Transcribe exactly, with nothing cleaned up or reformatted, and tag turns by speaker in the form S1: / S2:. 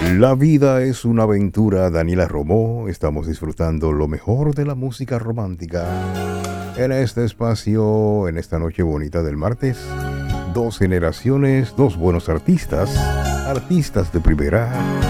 S1: La vida es una aventura, Daniela Romo. Estamos disfrutando lo mejor de la música romántica en este espacio, en esta noche bonita del martes. Dos generaciones, dos buenos artistas, artistas de primera.